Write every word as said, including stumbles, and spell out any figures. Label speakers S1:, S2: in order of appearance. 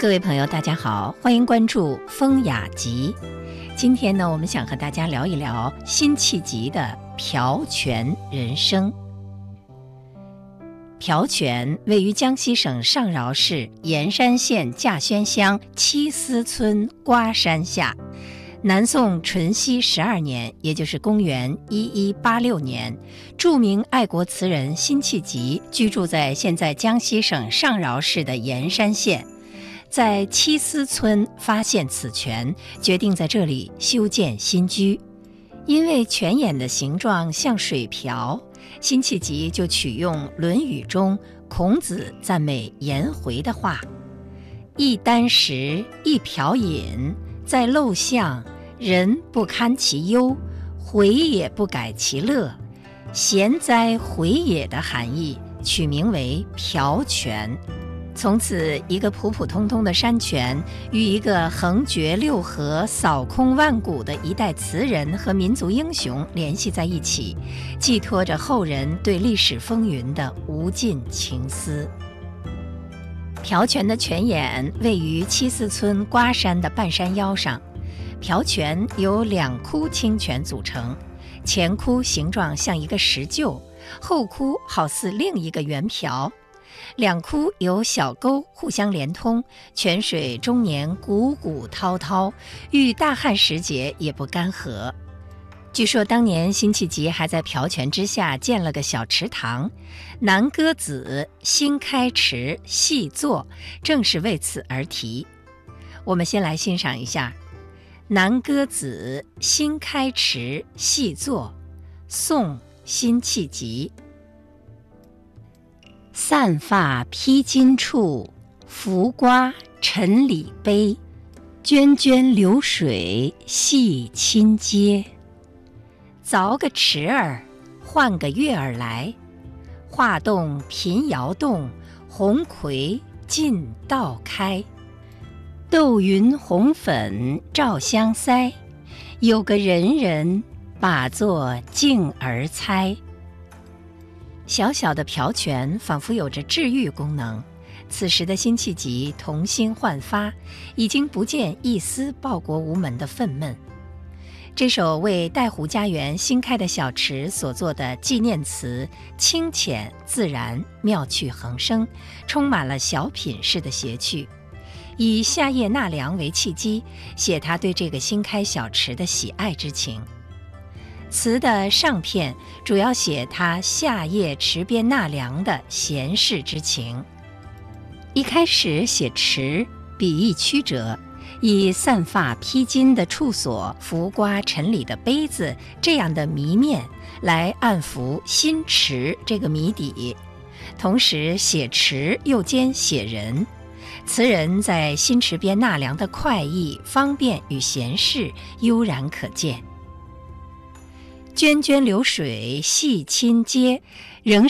S1: 各位朋友大家好，欢迎关注风雅集。今天呢，我们想和大家聊一聊辛弃疾的朴泉人生。朴泉位于江西省上饶市盐山县稼轩乡七司村瓜山下。南宋淳熙十二年，也就是公元一一八六年，著名爱国词人辛弃疾居住在现在江西省上饶市的盐山县，在七司村发现此泉，决定在这里修建新居。因为泉眼的形状像水瓢，辛弃疾就取用《论语》中孔子赞美颜回的话：一箪食，一瓢饮，在陋巷，人不堪其忧，回也不改其乐，贤哉回也的含义，取名为朴泉。从此，一个普普通通的山泉与一个横绝六合、扫空万古的一代词人和民族英雄联系在一起，寄托着后人对历史风云的无尽情思。朴泉的泉眼位于七司村瓜山的半山腰上。朴泉由两窟清泉组成，前窟形状像一个石臼，后窟好似另一个圆瓢。两窟有小沟互相连通，泉水终年汩汩滔滔，遇大旱时节也不干涸。据说当年辛弃疾还在朴泉之下建了个小池塘，南歌子，新开池，细作，正是为此而题。我们先来欣赏一下南歌子，新开池，细作，宋，辛弃疾。散发披巾处，浮瓜沉李杯。涓涓流水系亲接。凿个池儿，换个月儿来。画栋频摇动，红葵尽道开。斗云红粉照香腮，有个人人把作镜儿猜。小小的朴泉仿佛有着治愈功能，此时的辛弃疾童心焕发，已经不见一丝报国无门的愤懑。这首为带湖家园新开的小池所作的纪念词，清浅自然，妙趣横生，充满了小品式的谐趣。以夏夜纳凉为契机，写他对这个新开小池的喜爱之情。词的上片主要写他夏夜池边纳凉的闲适之情。一开始写池，笔意曲折，以散发披巾的处所、浮瓜沉李的杯子这样的谜面来暗伏新池这个谜底，同时写池又兼写人。词人在新池边纳凉的快意、方便与闲适悠然可见。涓涓流水系亲接，仍